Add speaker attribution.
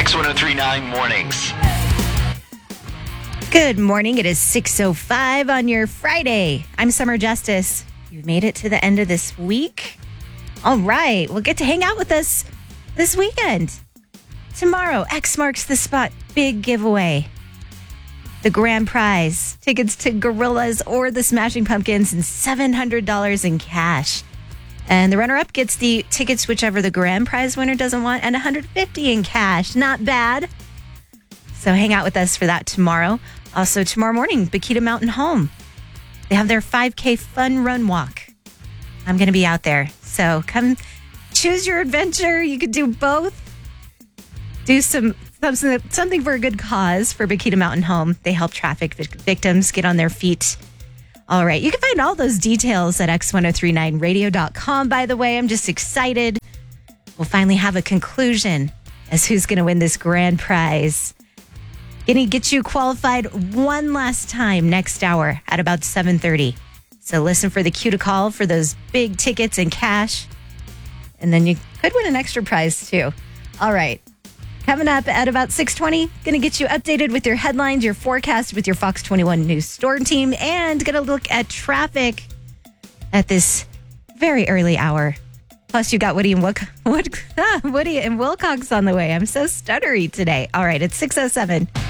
Speaker 1: X1039 Mornings.
Speaker 2: Good morning. It is 6:05 on your Friday. I'm Summer Justice. You've made it to the end of this week. All right. We'll get to hang out with us this weekend. Tomorrow, X marks the spot. Big giveaway. The grand prize. Tickets to Gorillaz or the Smashing Pumpkins and $700 in cash. And the runner-up gets the tickets, whichever the grand prize winner doesn't want, and $150 in cash. Not bad. So hang out with us for that tomorrow. Also, tomorrow morning, Bikita Mountain Home. They have their 5K fun run walk. I'm going to be out there. So come choose your adventure. You could do both. Do something for a good cause for Bikita Mountain Home. They help traffic victims get on their feet. All right. You can find all those details at x1039radio.com. By the way, I'm just excited. We'll finally have a conclusion as who's going to win this grand prize. Going to get you qualified one last time next hour at about 7:30. So listen for the cue to call for those big tickets and cash. And then you could win an extra prize too. All right. Coming up at about 6:20, going to get you updated with your headlines, your forecast with your Fox 21 News Storm team, and going to look at traffic at this very early hour. Plus, you got Woody and Wilcox on the way. I'm so stuttery today. All right, it's 6:07.